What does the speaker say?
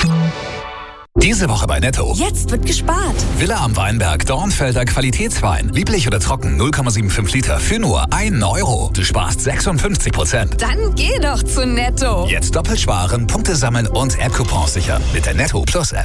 Diese Woche bei Netto. Jetzt wird gespart. Villa am Weinberg, Dornfelder Qualitätswein. Lieblich oder trocken, 0,75 Liter für nur 1 Euro. Du sparst 56%. Dann geh doch zu Netto. Jetzt doppelt sparen, Punkte sammeln und App-Coupons sichern mit der Netto Plus App.